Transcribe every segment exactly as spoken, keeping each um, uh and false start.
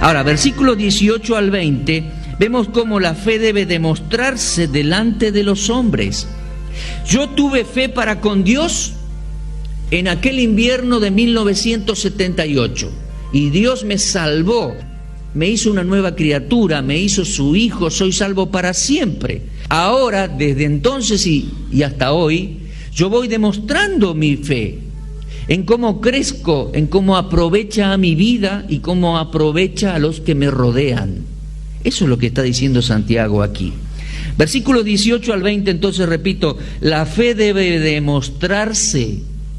Ahora, versículos dieciocho al veinte, vemos cómo la fe debe demostrarse delante de los hombres. Yo tuve fe para con Dios en aquel invierno de mil novecientos setenta y ocho, y Dios me salvó, me hizo una nueva criatura, me hizo su hijo, soy salvo para siempre. Ahora, desde entonces y, y hasta hoy, yo voy demostrando mi fe en cómo crezco, en cómo aprovecha a mi vida y cómo aprovecha a los que me rodean. Eso es lo que está diciendo Santiago aquí. Versículos dieciocho al veinte, entonces repito, la fe debe demostrarse,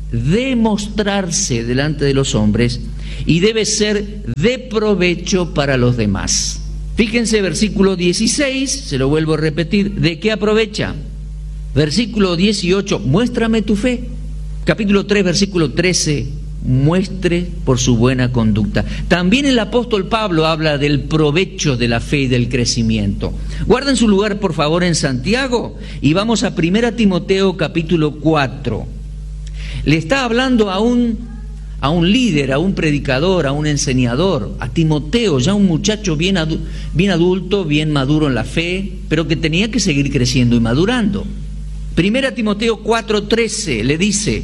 demostrarse delante de los hombres y debe ser de provecho para los demás. Fíjense, versículo dieciséis, se lo vuelvo a repetir, ¿de qué aprovecha? Versículo dieciocho, muéstrame tu fe. Capítulo tres, versículo trece, muestre por su buena conducta. También el apóstol Pablo habla del provecho de la fe y del crecimiento. Guarden su lugar, por favor, en Santiago y vamos a primera Timoteo capítulo cuatro. Le está hablando a un, a un líder, a un predicador, a un enseñador, a Timoteo, ya un muchacho bien, adu- bien adulto, bien maduro en la fe, pero que tenía que seguir creciendo y madurando. Primera Timoteo cuatro trece le dice: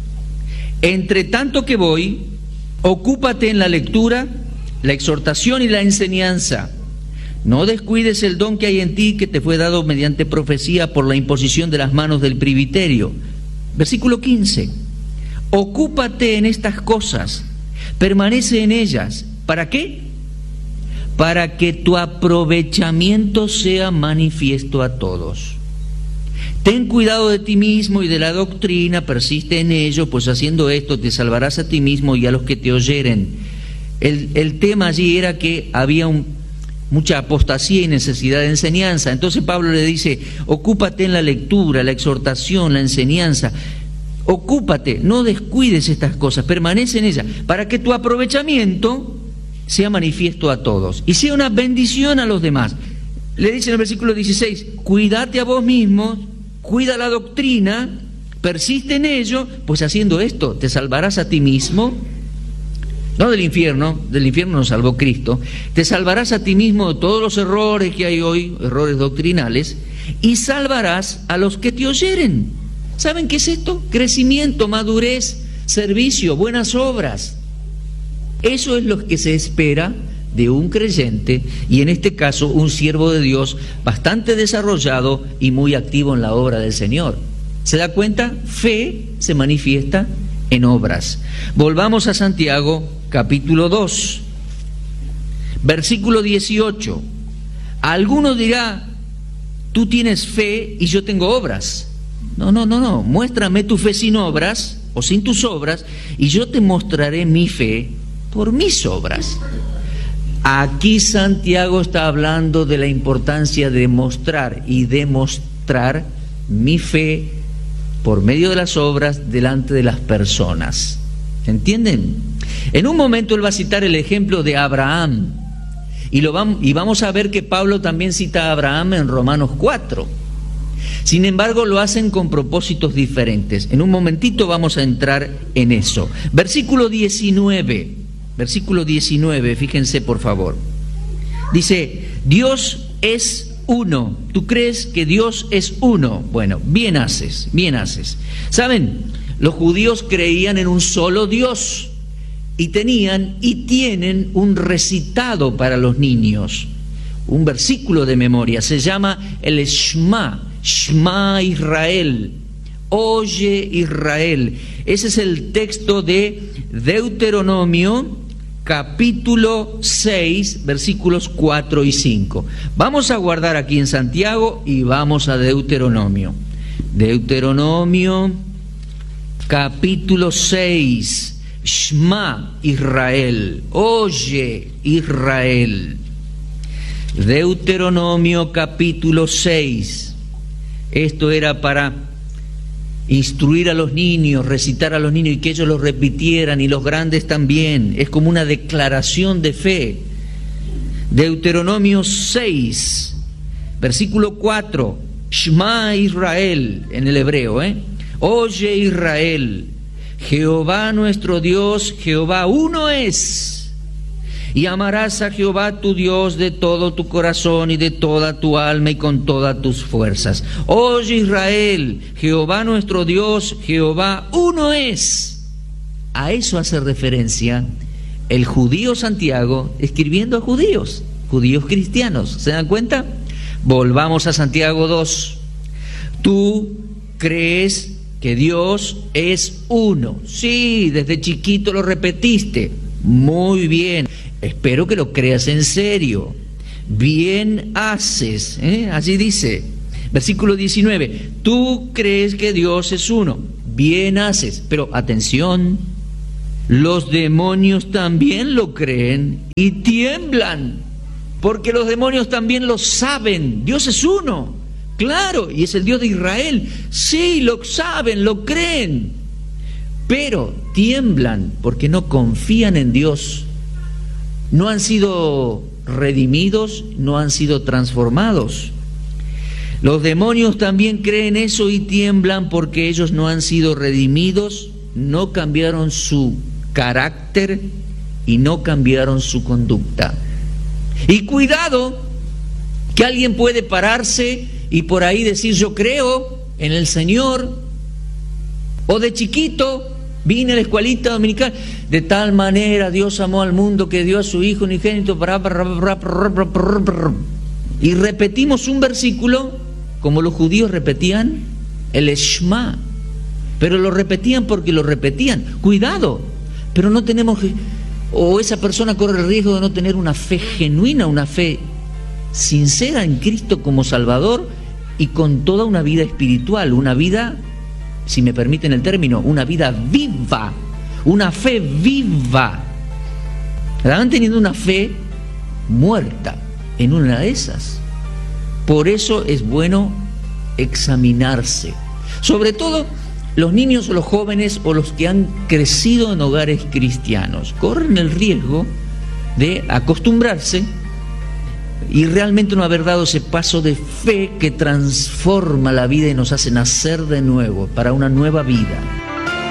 entre tanto que voy, ocúpate en la lectura, la exhortación y la enseñanza. No descuides el don que hay en ti, que te fue dado mediante profecía por la imposición de las manos del presbiterio. Versículo quince. Ocúpate en estas cosas, permanece en ellas. ¿Para qué? Para que tu aprovechamiento sea manifiesto a todos. Ten cuidado de ti mismo y de la doctrina, persiste en ello, pues haciendo esto te salvarás a ti mismo y a los que te oyeren. El, el tema allí era que había un, mucha apostasía y necesidad de enseñanza. Entonces Pablo le dice, ocúpate en la lectura, la exhortación, la enseñanza. Ocúpate, no descuides estas cosas, permanece en ellas, para que tu aprovechamiento sea manifiesto a todos y sea una bendición a los demás. Le dice en el versículo dieciséis, cuídate a vos mismo, cuida la doctrina, persiste en ello, pues haciendo esto te salvarás a ti mismo, no del infierno, del infierno nos salvó Cristo, te salvarás a ti mismo de todos los errores que hay hoy, errores doctrinales, y salvarás a los que te oyeren. ¿Saben qué es esto? Crecimiento, madurez, servicio, buenas obras. Eso es lo que se espera de un creyente y en este caso un siervo de Dios bastante desarrollado y muy activo en la obra del Señor. ¿Se da cuenta? Fe se manifiesta en obras. Volvamos a Santiago capítulo dos, versículo dieciocho. Alguno dirá, tú tienes fe y yo tengo obras. No, no, no, no. Muéstrame tu fe sin obras o sin tus obras y yo te mostraré mi fe por mis obras. Aquí Santiago está hablando de la importancia de mostrar y demostrar mi fe por medio de las obras delante de las personas. ¿Entienden? En un momento él va a citar el ejemplo de Abraham y, lo vamos, y vamos a ver que Pablo también cita a Abraham en Romanos cuatro. Sin embargo, lo hacen con propósitos diferentes. En un momentito vamos a entrar en eso. Versículo diecinueve. Versículo diecinueve, fíjense por favor. Dice, Dios es uno. ¿Tú crees que Dios es uno? Bueno, bien haces, bien haces. ¿Saben? Los judíos creían en un solo Dios y tenían y tienen un recitado para los niños. Un versículo de memoria, se llama el Shema, Shema Israel. Oye Israel. Ese es el texto de Deuteronomio capítulo seis, versículos cuatro y cinco. Vamos a guardar aquí en Santiago y vamos a Deuteronomio. Deuteronomio capítulo seis. Shema Israel. Oye Israel. Deuteronomio capítulo seis. Esto era para instruir a los niños, recitar a los niños y que ellos lo repitieran y los grandes también. Es como una declaración de fe. Deuteronomio seis, versículo cuatro. Shema Israel, en el hebreo, ¿eh? Oye Israel, Jehová nuestro Dios, Jehová uno es. Y amarás a Jehová tu Dios de todo tu corazón y de toda tu alma y con todas tus fuerzas. Oye Israel, Jehová nuestro Dios, Jehová uno es. A eso hace referencia el judío Santiago escribiendo a judíos, judíos cristianos. ¿Se dan cuenta? Volvamos a Santiago dos. Tú crees que Dios es uno. Sí, desde chiquito lo repetiste. Muy bien. Espero que lo creas en serio. Bien haces. ¿eh? Así dice. Versículo diecinueve. Tú crees que Dios es uno. Bien haces. Pero atención, los demonios también lo creen y tiemblan. Porque los demonios también lo saben. Dios es uno. Claro, y es el Dios de Israel. Sí, lo saben, lo creen. Pero tiemblan porque no confían en Dios. No han sido redimidos, no han sido transformados. Los demonios también creen eso y tiemblan porque ellos no han sido redimidos, no cambiaron su carácter y no cambiaron su conducta. Y cuidado, que alguien puede pararse y por ahí decir yo creo en el Señor, o de chiquito vine a la escuelita dominical, de tal manera Dios amó al mundo que dio a su Hijo unigénito, y repetimos un versículo como los judíos repetían el Shema, pero lo repetían porque lo repetían. Cuidado, pero no tenemos, o esa persona corre el riesgo de no tener una fe genuina, una fe sincera en Cristo como Salvador y con toda una vida espiritual, una vida, si me permiten el término, una vida viva, una fe viva. Estaban teniendo una fe muerta en una de esas. Por eso es bueno examinarse. Sobre todo los niños o los jóvenes o los que han crecido en hogares cristianos corren el riesgo de acostumbrarse y realmente no haber dado ese paso de fe que transforma la vida y nos hace nacer de nuevo para una nueva vida.